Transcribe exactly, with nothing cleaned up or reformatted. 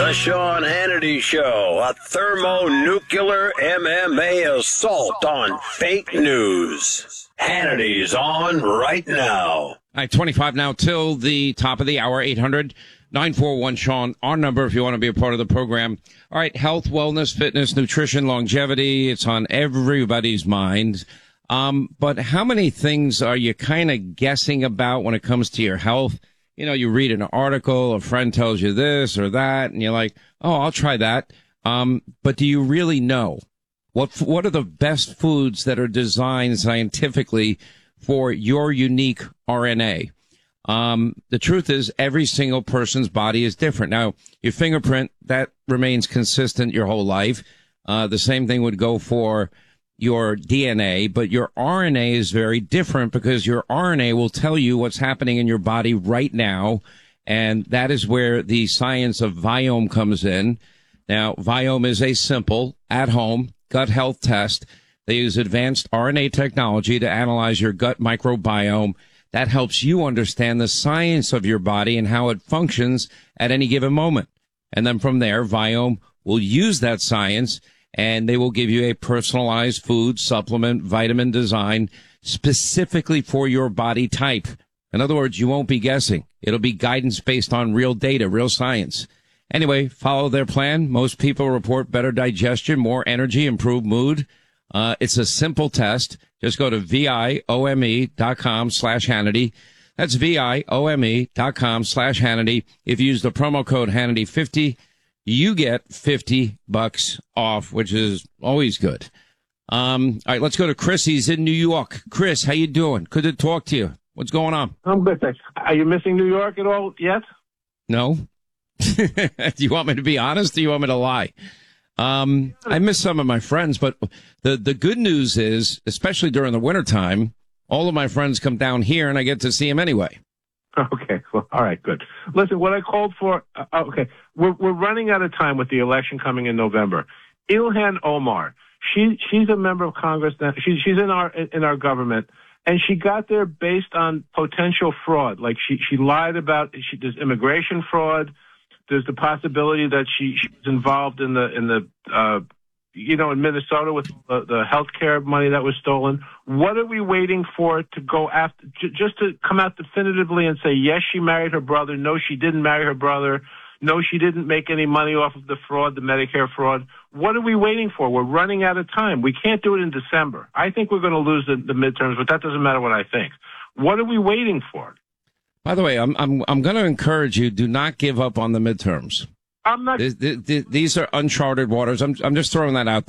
The Sean Hannity Show, a thermonuclear M M A assault on fake news. Hannity's on right now. All right, twenty-five now till the top of the hour, eight hundred, nine four one, Sean, our number if you want to be a part of the program. All right, health, wellness, fitness, nutrition, longevity, it's on everybody's mind. Um, but how many things are you kind of guessing about when it comes to your health? You know, you read an article, a friend tells you this or that, and you're like, oh, I'll try that. Um, but do you really know? What what are the best foods that are designed scientifically for your unique R N A? Um, the truth is every single person's body is different. Now, your fingerprint, that remains consistent your whole life. Uh, the same thing would go for your D N A, but your R N A is very different because your R N A will tell you what's happening in your body right now. And that is where the science of Viome comes in. Now, Viome is a simple, at-home gut health test. They use advanced R N A technology to analyze your gut microbiome. That helps you understand the science of your body and how it functions at any given moment. And then from there, Viome will use that science and they will give you a personalized food, supplement, vitamin design specifically for your body type. In other words, you won't be guessing. It'll be guidance based on real data, real science. Anyway, follow their plan. Most people report better digestion, more energy, improved mood. Uh, it's a simple test. Just go to V-I-O-M-E dot com slash Hannity. That's V-I-O-M-E dot com slash Hannity. If you use the promo code Hannity fifty, you get fifty bucks off, which is always good. Um, all right, let's go to Chris. He's in New York. Chris, how you doing? Good to talk to you. What's going on? I'm good, thanks. Are you missing New York at all yet? No. Do you want me to be honest or do you want me to lie? Um, I miss some of my friends, but the, the good news is, especially during the wintertime, all of my friends come down here and I get to see them anyway. Okay. Well, all right, good. Listen, what I called for, uh, okay, we're, we're running out of time with the election coming in November. Ilhan Omar, she, she's a member of Congress now. She, she's in our, in our government. And she got there based on potential fraud. Like she, she lied about, she, there's immigration fraud. There's the possibility that she, she's involved in the, in the, uh, you know, in Minnesota with the, the health care money that was stolen. What are we waiting for to go after, j- just to come out definitively and say, yes, she married her brother. No, she didn't marry her brother. No, she didn't make any money off of the fraud, the Medicare fraud. What are we waiting for? We're running out of time. We can't do it in December. I think we're going to lose the, the midterms, but that doesn't matter what I think. What are we waiting for? By the way, I'm I'm I'm going to encourage you: do not give up on the midterms. I'm not. These, these are uncharted waters. I'm I'm just throwing that out there.